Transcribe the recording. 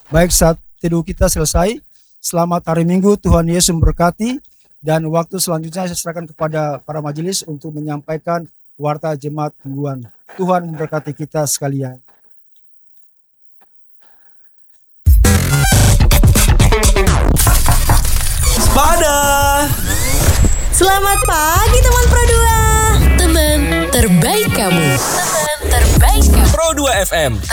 Baik, saat teduh kita selesai. Selamat hari Minggu, Tuhan Yesus memberkati. Dan waktu selanjutnya saya serahkan kepada para majelis untuk menyampaikan warta jemaat mingguan. Tuhan memberkati kita sekalian. Pada Selamat pagi teman Pro 2. Teman terbaik kamu. Teman terbaik kamu. Pro 2 FM.